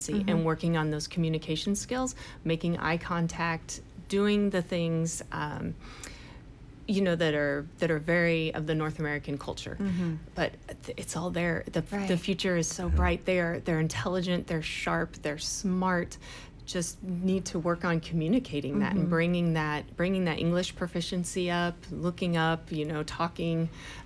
and working on those communication skills, making eye contact, doing the things that are very of the North American culture. But it's all there. The future is so bright. They're intelligent, they're sharp, they're smart. Just need to work on communicating that and bringing that English proficiency up, looking up, talking.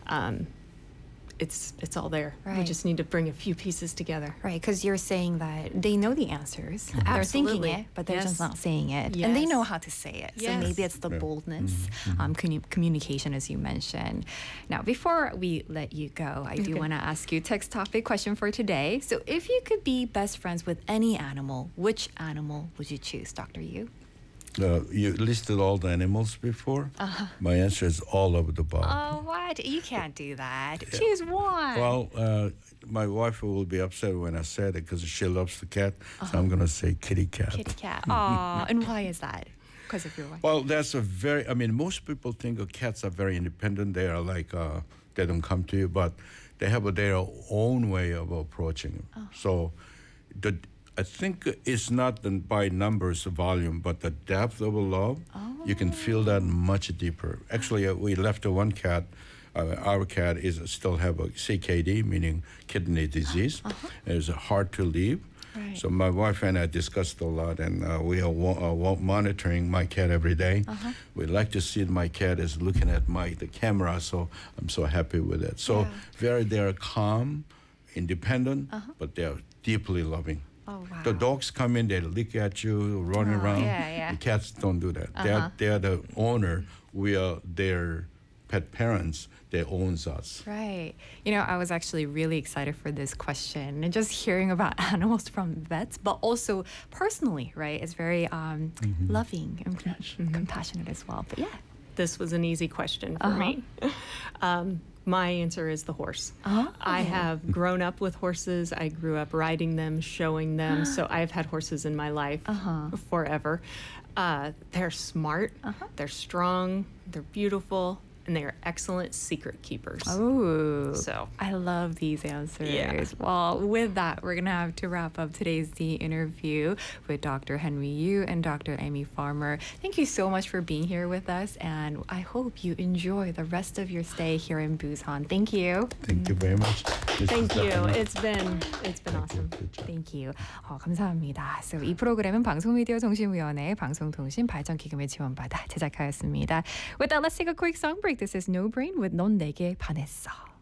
It's all there. Right. We just need to bring a few pieces together. Right, because you're saying that they know the answers. They're thinking it, but they're just not saying it. And they know how to say it. So maybe it's the boldness, communication, as you mentioned. Now, before we let you go, I do want to ask you text topic question for today. So if you could be best friends with any animal, which animal would you choose, Dr. Yu? You listed all the animals before. My answer is all of the above. Oh, what? You can't do that. Choose one. Well, my wife will be upset when I said it because she loves the cat. So I'm going to say kitty cat. Kitty cat. Oh, and why is that? Because of your wife? Well, most people think cats are very independent. They are like, they don't come to you, but they have their own way of approaching. So I think it's not by numbers, volume, but the depth of love. You can feel that much deeper. Actually, we left one cat. Our cat still have a CKD, meaning kidney disease. It's hard to leave. Right. So my wife and I discussed a lot, and we are monitoring my cat every day. We like to see my cat is looking at the camera, so I'm so happy with it. So they are calm, independent, but they are deeply loving. Oh, wow. The dogs come in, they lick at you, run around. The cats don't do that. They are the owner. We are their pet parents. They owns us. Right. I was actually really excited for this question and just hearing about animals from vets, but also personally, right? It's very loving and compassionate as well. But yeah. This was an easy question for me. My answer is the horse. I have grown up with horses. I grew up riding them, showing them. So I've had horses in my life forever. They're smart. They're strong. They're beautiful. And they are excellent secret keepers. Oh, so I love these answers. Yeah. Well, with that, we're going to have to wrap up today's The Interview with Dr. Henry Yu and Dr. Amy Farmer. Thank you so much for being here with us, and I hope you enjoy the rest of your stay here in Busan. Thank you. Thank you very much. Thank you. It's been awesome. Thank you. 감사합니다. So 이 프로그램은 방송미디어 정신위원회 방송통신 발전기금을 지원받아 제작하였습니다. With that, let's take a quick song break. This is No Brain with 넌 내게 반했어.